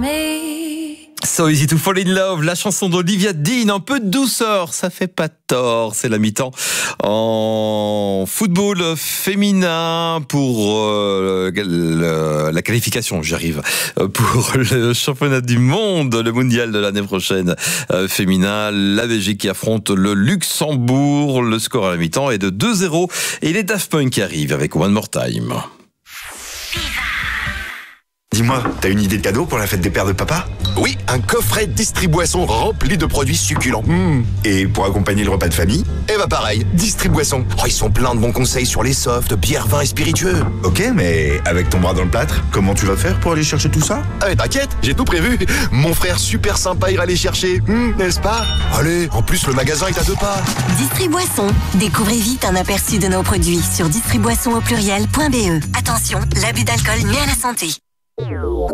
So Easy to Fall in Love, la chanson d'Olivia Dean, un peu de douceur, ça fait pas tort, c'est la mi-temps en football féminin pour la qualification, j'arrive, pour le championnat du monde, le mondial de l'année prochaine féminin, la Belgique qui affronte le Luxembourg, le score à la mi-temps est de 2-0 et les Daft Punk qui arrivent avec One More Time. Dis-moi, t'as une idée de cadeau pour la fête des pères de papa ? Oui, un coffret Distriboisson rempli de produits succulents. Et pour accompagner le repas de famille ? Et bah pareil, Distriboisson. Oh, ils sont pleins de bons conseils sur les softs, bières, vins et spiritueux. Ok, mais avec ton bras dans le plâtre, comment tu vas faire pour aller chercher tout ça ? Ah mais t'inquiète, j'ai tout prévu. Mon frère super sympa ira les chercher, n'est-ce pas ? Allez, en plus le magasin est à 2 pas. Distriboisson. Découvrez vite un aperçu de nos produits sur distriboisson au pluriel.be. Attention, l'abus d'alcool nuit à la santé.